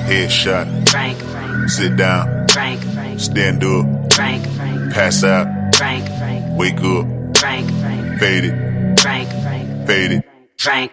Headshot. Frank, Frank. Sit down. Frank, Frank. Stand up. Frank, Frank. Pass out. Frank, Frank. Wake up. Frank, Frank. Fade it. Frank, Frank. Fade it. Frank.